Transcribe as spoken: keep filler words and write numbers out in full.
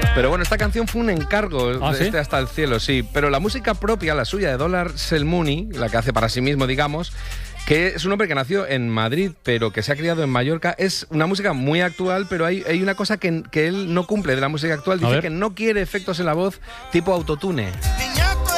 Pero bueno, esta canción fue un encargo ¿Ah, de sí? este Hasta el cielo, sí. Pero la música propia, la suya de Dollar Selmuni, la que hace para sí mismo, digamos, que es un hombre que nació en Madrid, pero que se ha criado en Mallorca, es una música muy actual, pero hay, hay una cosa que, que él no cumple de la música actual. A Dice ver. que no quiere efectos en la voz tipo autotune.